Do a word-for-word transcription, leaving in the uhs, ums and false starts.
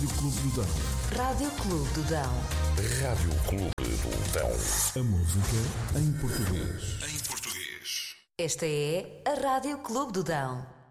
Rádio Clube do Dão. Rádio Clube do Dão. Rádio Clube do Dão. A música em português. Em português. Esta é a Rádio Clube do Dão.